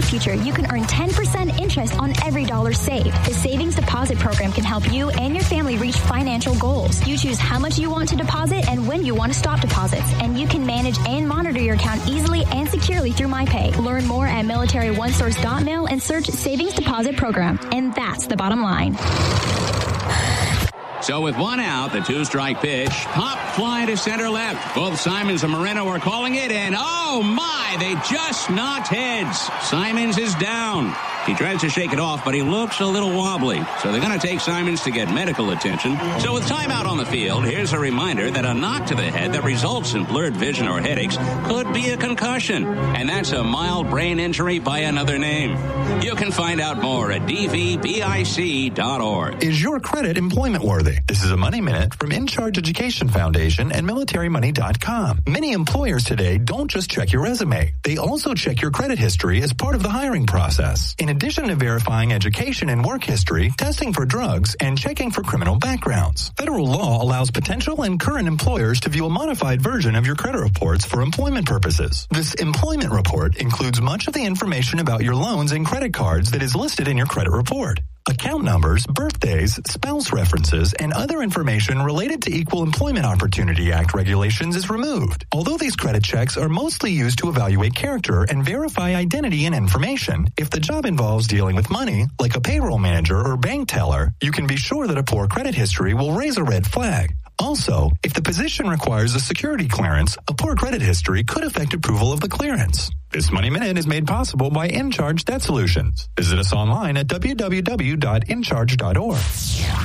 your future, you can earn 10% interest on every dollar saved. The Savings Deposit Program can help you and your family reach financial goals. You choose how much you want to deposit and when you want to stop deposits. And you can manage and monitor your account easily and securely through MyPay. Learn more at MilitaryOneSource.mil and search Savings Deposit Program. And that's the bottom line. So with one out, the two-strike pitch, pop fly to center left. Both Simons and Moreno are calling it, and oh my, they just knocked heads. Simons is down. He tries to shake it off, but he looks a little wobbly. So they're going to take Simons to get medical attention. So with timeout on the field, here's a reminder that a knock to the head that results in blurred vision or headaches could be a concussion. And that's a mild brain injury by another name. You can find out more at dvbic.org. Is your credit employment worthy? This is a Money Minute from In Charge Education Foundation and MilitaryMoney.com. Many employers today don't just check your resume. They also check your credit history as part of the hiring process. In addition to verifying education and work history, testing for drugs, and checking for criminal backgrounds. Federal law allows potential and current employers to view a modified version of your credit reports for employment purposes. This employment report includes much of the information about your loans and credit cards that is listed in your credit report. Account numbers, birthdays, spouse references, and other information related to Equal Employment Opportunity Act regulations is removed. Although these credit checks are mostly used to evaluate character and verify identity and information, if the job involves dealing with money, like a payroll manager or bank teller, you can be sure that a poor credit history will raise a red flag. Also, if the position requires a security clearance, a poor credit history could affect approval of the clearance. This Money Minute is made possible by InCharge Debt Solutions. Visit us online at www.incharge.org.